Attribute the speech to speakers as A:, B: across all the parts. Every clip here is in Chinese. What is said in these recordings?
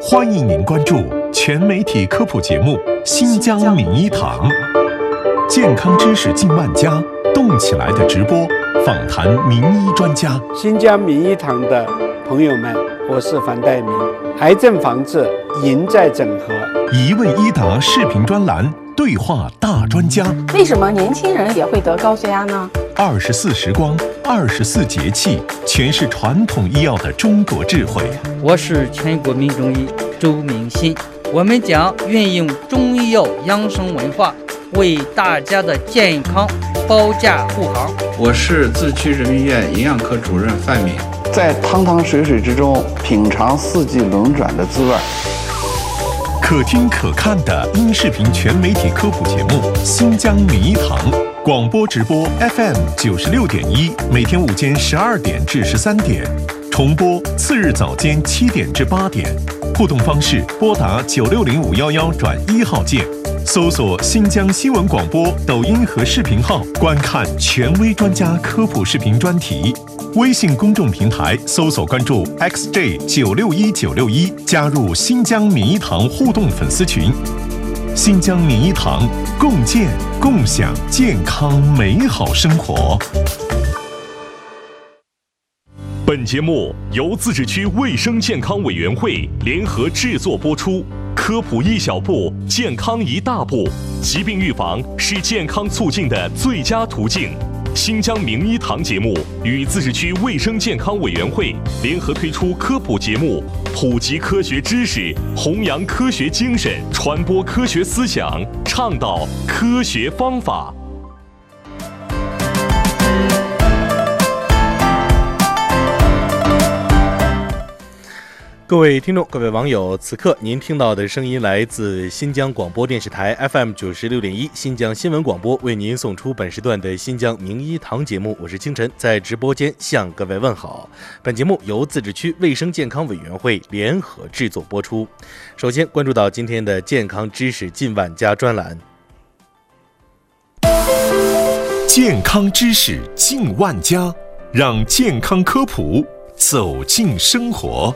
A: 欢迎您关注全媒体科普节目《新疆名医堂》，健康知识近万家，动起来的直播，访谈名医专家。
B: 新疆名医堂的朋友们，我是樊岱明。癌症防治赢在整合，
A: 一问一答视频专栏，对话大专家。
C: 为什么年轻人也会得高血压呢
A: ？24时光，24节气，诠释传统医药的中国智慧。
D: 我是全国民中医周明新，我们将运用中医药养生文化，为大家的健康保驾护航。
E: 我是自区人民医院营养科主任范敏，
F: 在汤汤水水之中品尝四季轮转的滋味。
A: 可听可看的音视频全媒体科普节目《新疆名医堂》，广播直播 FM 96.1，每天午间12点至13点，重播次日早间7点至8点。互动方式：拨打960511转1号键，搜索新疆新闻广播抖音和视频号，观看权威专家科普视频专题。微信公众平台搜索关注 XJ961961，加入新疆名医堂互动粉丝群。新疆名医堂，共建共享健康美好生活。
G: 本节目由自治区卫生健康委员会联合制作播出。科普一小步，健康一大步。疾病预防是健康促进的最佳途径。新疆名医堂节目与自治区卫生健康委员会联合推出科普节目，普及科学知识，弘扬科学精神，传播科学思想，倡导科学方法。
H: 各位听众，各位网友，此刻您听到的声音来自新疆广播电视台 FM 96.1新疆新闻广播，为您送出本时段的新疆名医堂节目。我是清晨，在直播间向各位问好。本节目由自治区卫生健康委员会联合制作播出。首先关注到今天的健康知识近万家专栏。
A: 健康知识近万家，让健康科普走进生活。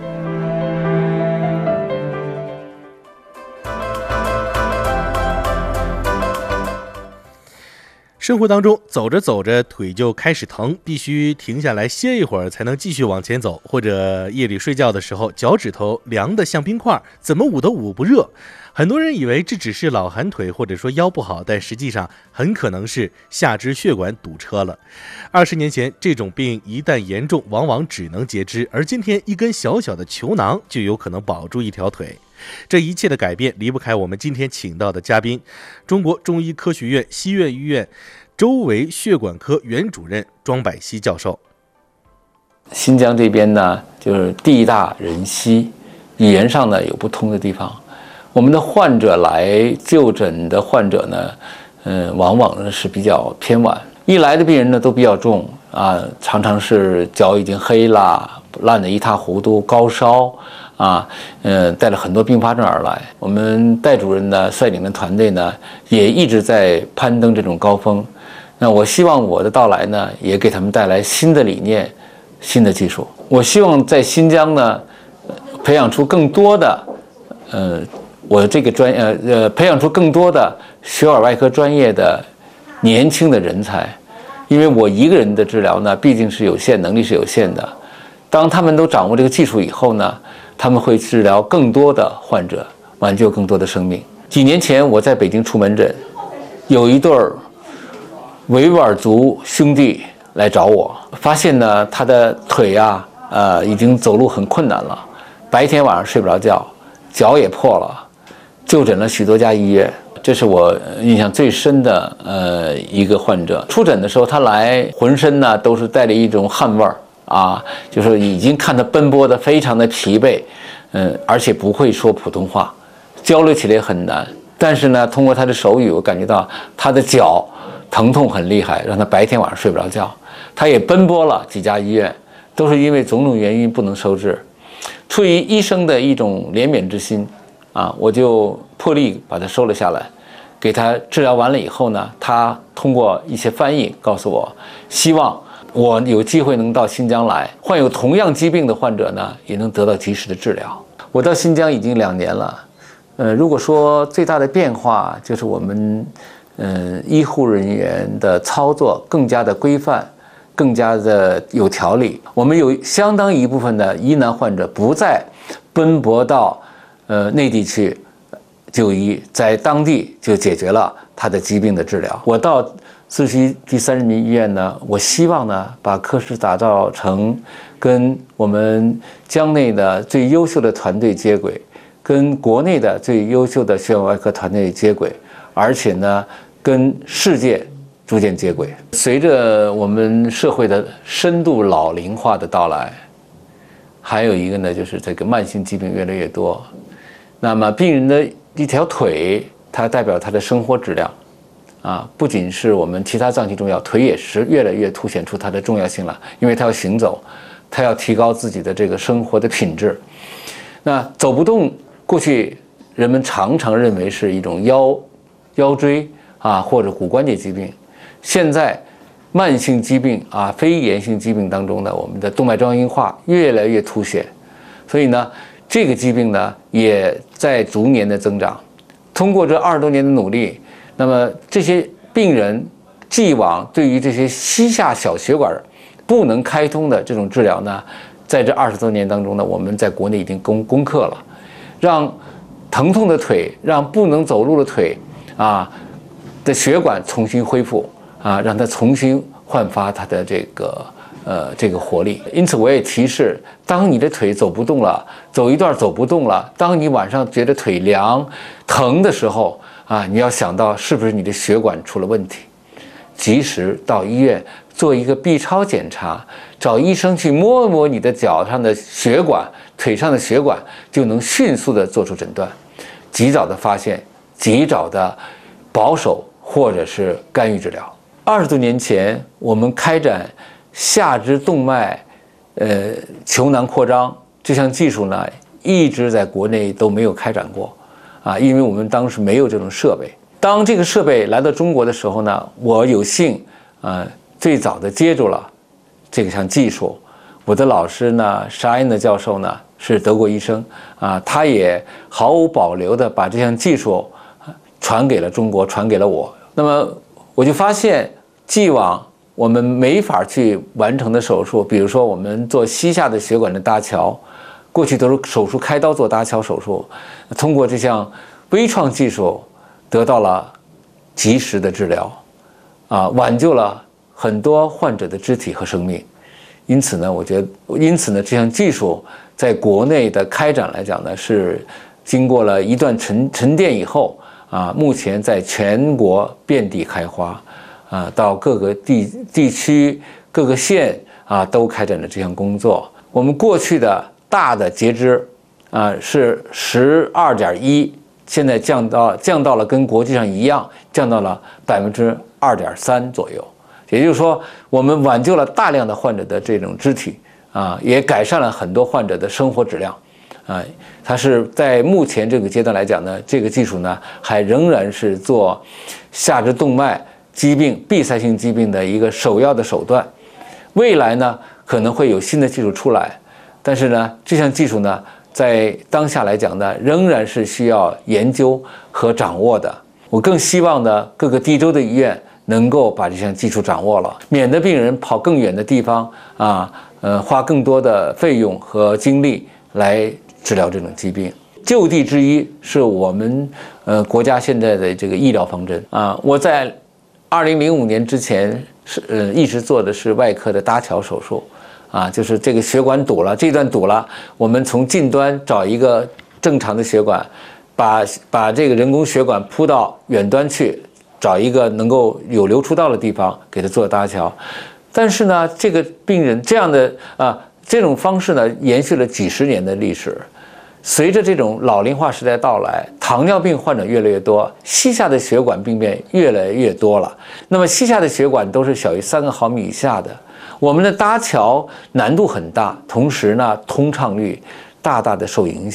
H: 生活当中走着走着腿就开始疼，必须停下来歇一会儿才能继续往前走，或者夜里睡觉的时候脚趾头凉得像冰块，怎么捂都捂不热。很多人以为这只是老寒腿或者说腰不好，但实际上很可能是下肢血管堵车了。20年前这种病一旦严重往往只能截肢，而今天一根小小的球囊就有可能保住一条腿。这一切的改变离不开我们今天请到的嘉宾，中国中医科学院西苑医院周围血管科原主任庄百熙教授。
F: 新疆这边呢，就是地大人稀，语言上呢有不通的地方。我们的患者来就诊的患者呢，往往是比较偏晚。一来的病人呢都比较重啊，常常是脚已经黑了，烂得一塌糊涂，高烧啊，带了很多并发症而来。我们戴主任呢率领的团队呢，也一直在攀登这种高峰。那我希望我的到来呢，也给他们带来新的理念、新的技术。我希望在新疆呢，培养出更多的，我这个培养出更多的血管外科专业的年轻的人才。因为我一个人的治疗呢，毕竟是有限，能力是有限的。当他们都掌握这个技术以后呢，他们会治疗更多的患者，挽救更多的生命。几年前我在北京出门诊，有一对维吾尔族兄弟来找我，发现呢他的腿已经走路很困难了，白天晚上睡不着觉，脚也破了，就诊了许多家医院。这是我印象最深的一个患者。出诊的时候他来，浑身呢都是带着一种汗味儿啊，就是已经看他奔波的非常的疲惫，而且不会说普通话，交流起来很难。但是呢，通过他的手语，我感觉到他的脚疼痛很厉害，让他白天晚上睡不着觉。他也奔波了几家医院，都是因为种种原因不能收治。出于医生的一种怜悯之心啊，我就破例把他收了下来，给他治疗完了以后呢，他通过一些翻译告诉我，希望我有机会能到新疆来，患有同样疾病的患者呢，也能得到及时的治疗。 我到新疆已经2年了，如果说最大的变化就是我们医护人员的操作更加的规范，更加的有条理。我们有相当一部分的疑难患者不再奔波到内地去就医，在当地就解决了他的疾病的治疗。我到自区第3人民医院呢，我希望呢把科室打造成跟我们疆内的最优秀的团队接轨，跟国内的最优秀的血管外科团队接轨，而且呢跟世界逐渐接轨。随着我们社会的深度老龄化的到来，还有一个呢就是这个慢性疾病越来越多。那么病人的一条腿，它代表他的生活质量不仅是我们其他脏器重要，腿也是越来越凸显出它的重要性了，因为它要行走，它要提高自己的这个生活的品质。那走不动，过去人们常常认为是一种腰椎或者骨关节疾病，现在慢性疾病非炎性疾病当中呢，我们的动脉粥样硬化越来越凸显，所以呢这个疾病呢也在逐年的增长。通过这20多年的努力，那么这些病人既往对于这些膝下小血管不能开通的这种治疗呢，在这20多年当中呢，我们在国内已经攻克了，让疼痛的腿，让不能走路的腿的血管重新恢复让它重新焕发它的这个活力。因此我也提示，当你的腿走不动了，走一段走不动了，当你晚上觉得腿凉疼的时候你要想到是不是你的血管出了问题，及时到医院做一个 B 超检查，找医生去摸摸你的脚上的血管，腿上的血管，就能迅速的做出诊断，及早的发现，及早的保守或者是干预治疗。20多年前我们开展下肢动脉球囊扩张这项技术呢，一直在国内都没有开展过因为我们当时没有这种设备。当这个设备来到中国的时候呢，我有幸最早的接住了这项技术。我的老师呢，沙恩的教授呢是德国医生他也毫无保留的把这项技术传给了中国，传给了我。那么我就发现，既往我们没法去完成的手术，比如说我们做膝下的血管的搭桥，过去都是手术开刀做搭桥手术，通过这项微创技术得到了及时的治疗挽救了很多患者的肢体和生命。因此呢，这项技术在国内的开展来讲呢，是经过了一段沉淀以后目前在全国遍地开花到各个地区各个县都开展了这项工作。我们过去的大的截肢是12.1%，现在降到了跟国际上一样，降到了2.3%左右。也就是说，我们挽救了大量的患者的这种肢体也改善了很多患者的生活质量它是在目前这个阶段来讲呢，这个技术呢还仍然是做下肢动脉疾病闭塞性疾病的一个首要的手段。未来呢可能会有新的技术出来，但是呢这项技术呢在当下来讲呢仍然是需要研究和掌握的。我更希望呢各个地州的医院能够把这项技术掌握了，免得病人跑更远的地方花更多的费用和精力来治疗这种疾病。就地之医是我们国家现在的这个医疗方针我在2005年之前一直做的是外科的搭桥手术就是这个血管堵了，这段堵了，我们从近端找一个正常的血管，把这个人工血管铺到远端去，找一个能够有流出道的地方给他做搭桥。但是呢，这个病人这样的这种方式呢，延续了几十年的历史。随着这种老龄化时代到来，糖尿病患者越来越多，膝下的血管病变越来越多了。那么膝下的血管都是小于3个毫米以下的，我们的搭桥难度很大，同时呢，通畅率大大的受影响。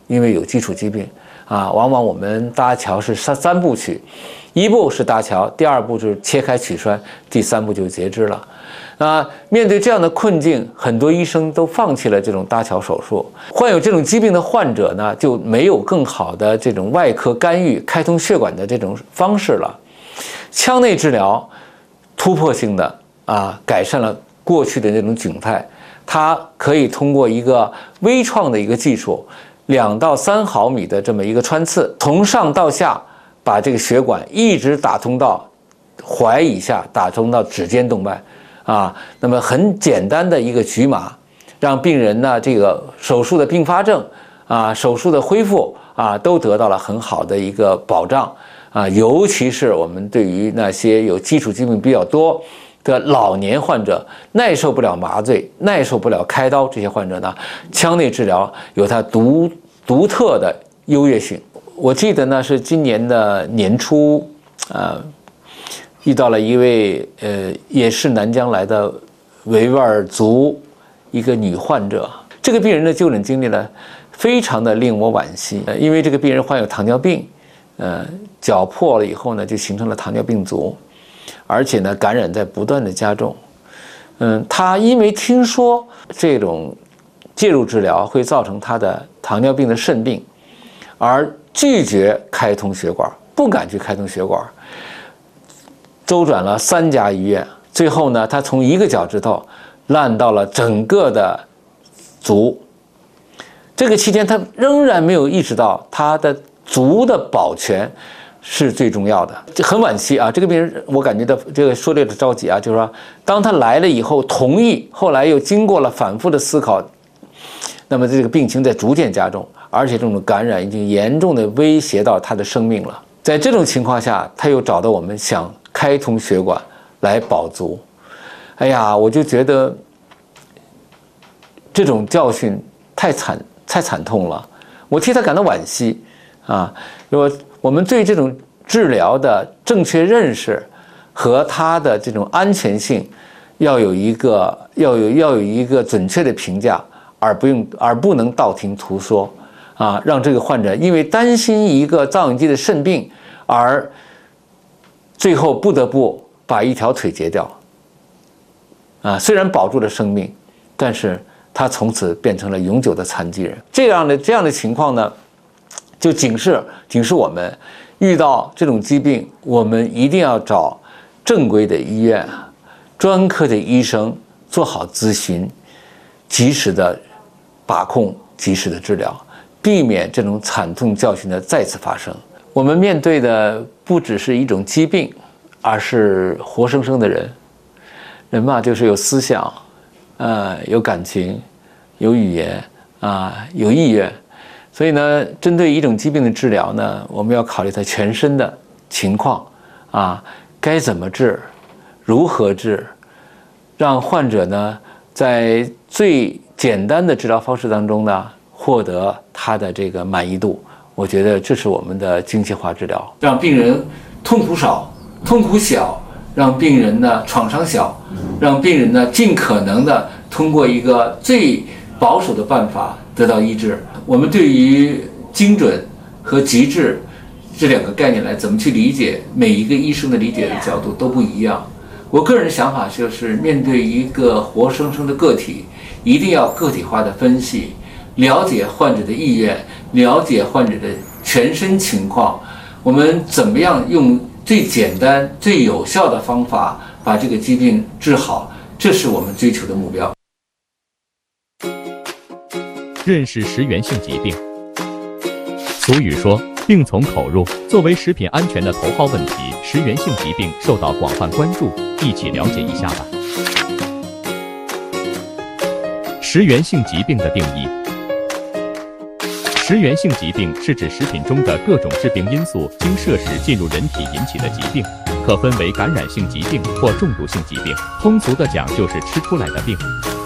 F: 因为有基础疾病啊，往往我们搭桥是三部曲，一步是搭桥，第二步就是切开取栓，第三步就是截肢了。面对这样的困境，很多医生都放弃了这种搭桥手术。患有这种疾病的患者呢，就没有更好的这种外科干预、开通血管的这种方式了。腔内治疗突破性的改善了过去的那种窘态，它可以通过一个微创的一个技术，2到3毫米的这么一个穿刺，从上到下把这个血管一直打通到踝以下，打通到指尖动脉。那么很简单的一个局麻，让病人呢这个手术的并发症手术的恢复都得到了很好的一个保障尤其是我们对于那些有基础疾病比较多的老年患者，耐受不了麻醉、耐受不了开刀，这些患者呢，腔内治疗有它独特的优越性。我记得呢是今年的年初遇到了一位也是南疆来的维吾尔族一个女患者，这个病人的就诊经历呢非常的令我惋惜，因为这个病人患有糖尿病，脚破了以后呢就形成了糖尿病足，而且呢感染在不断的加重。他因为听说这种介入治疗会造成他的糖尿病的肾病，而拒绝开通血管，不敢去开通血管。周转了3家医院，最后呢，他从一个脚趾头烂到了整个的足。这个期间，他仍然没有意识到他的足的保全是最重要的，这很惋惜啊！这个病人，我感觉到这个说的着急啊，就是说，当他来了以后同意，后来又经过了反复的思考，那么这个病情在逐渐加重，而且这种感染已经严重的威胁到他的生命了。在这种情况下，他又找到我们想开通血管来保足。哎呀，我就觉得这种教训太惨痛了，我替他感到惋惜啊！如果我们对这种治疗的正确认识和它的这种安全性要有一个准确的评价，而不能道听途说让这个患者因为担心一个造影剂的肾病而最后不得不把一条腿截掉虽然保住了生命，但是他从此变成了永久的残疾人。这样的情况呢，就警示我们，遇到这种疾病，我们一定要找正规的医院、专科的医生做好咨询，及时的把控，及时的治疗，避免这种惨痛教训的再次发生。我们面对的不只是一种疾病，而是活生生的人。人嘛，就是有思想，有感情，有语言有意愿。所以呢，针对一种疾病的治疗呢，我们要考虑它全身的情况该怎么治，如何治，让患者呢在最简单的治疗方式当中呢获得他的这个满意度。我觉得这是我们的精细化治疗，让病人痛苦少、痛苦小，让病人呢创伤小，让病人呢尽可能的通过一个最保守的办法得到医治。我们对于精准和极致这2个概念来怎么去理解，每一个医生的理解的角度都不一样。我个人的想法就是，面对一个活生生的个体，一定要个体化的分析，了解患者的意愿，了解患者的全身情况，我们怎么样用最简单、最有效的方法把这个疾病治好，这是我们追求的目标。
I: 认识食源性疾病。俗语说，病从口入。作为食品安全的头号问题，食源性疾病受到广泛关注，一起了解一下吧。食源性疾病的定义。食源性疾病是指食品中的各种致病因素经摄食进入人体引起的疾病，可分为感染性疾病或中毒性疾病。通俗的讲，就是吃出来的病。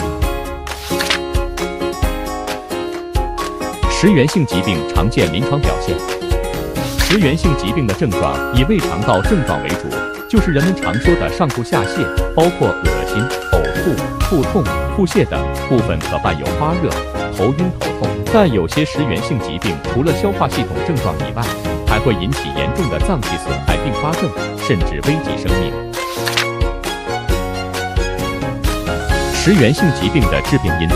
I: 食源性疾病常见临床表现。食源性疾病的症状以胃肠道症状为主，就是人们常说的上吐下泻，包括恶心、呕吐、腹痛、腹泻等，部分可伴有发热、头晕头痛。 但有些食源性疾病除了消化系统症状以外，还会引起严重的脏器损害并发症，甚至危及生命。食源性疾病的致病因素：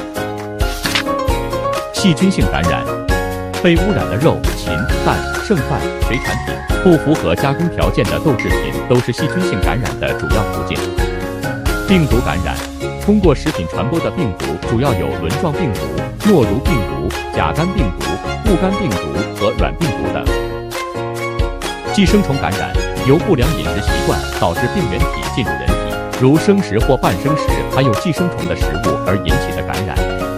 I: 细菌性感染。被污染的肉、禽、蛋、剩饭、水产品，不符合加工条件的豆制品，都是细菌性感染的主要途径。病毒感染，通过食品传播的病毒主要有轮状病毒、诺如病毒、甲肝病毒、戊肝病毒和软病毒等。寄生虫感染，由不良饮食习惯导致病原体进入人体，如生食或半生食含有寄生虫的食物而引起的感染。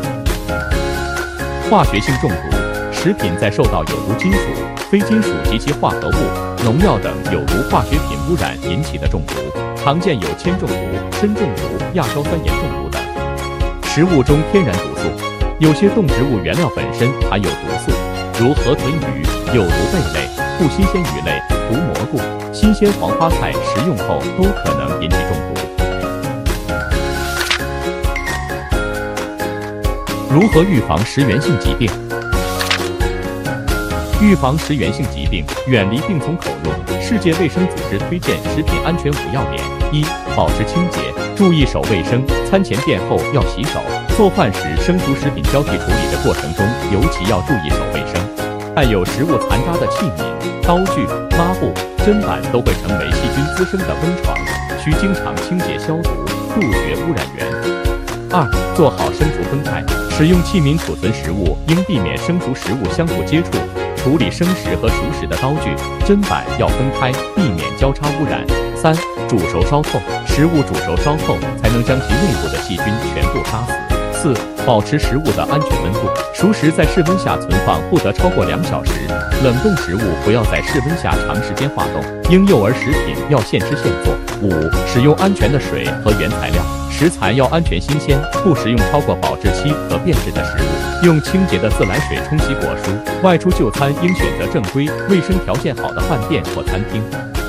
I: 化学性中毒，食品在受到有毒金属、非金属及其化合物、农药等有毒化学品污染引起的中毒，常见有铅中毒、砷中毒、亚硝酸盐中毒等。食物中天然毒素，有些动植物原料本身含有毒素，如河豚鱼、有毒贝类、不新鲜鱼类、毒蘑菇、新鲜黄花菜食用后都可能引起中毒。如何预防食源性疾病？预防食源性疾病，远离病从口入。世界卫生组织推荐食品安全5要点：一、保持清洁，注意手卫生，餐前便后要洗手。做饭时，生熟食品交替处理的过程中，尤其要注意手卫生。带有食物残渣的器皿、刀具、抹布、砧板都会成为细菌滋生的温床，需经常清洁消毒，杜绝污染源。二、做好生熟分开，使用器皿储存食物应避免生熟食物相互接触。处理生食和熟食的刀具、砧板要分开，避免交叉污染。三、煮熟烧透，食物煮熟烧透才能将其内部的细菌全部杀死。四、保持食物的安全温度，熟食在室温下存放不得超过2小时，冷冻食物不要在室温下长时间化冻，婴幼儿食品要现吃现做。五、使用安全的水和原材料，食材要安全新鲜，不食用超过保质期和变质的食物，用清洁的自来水冲洗果蔬。外出就餐应选择正规、卫生条件好的饭店或餐厅。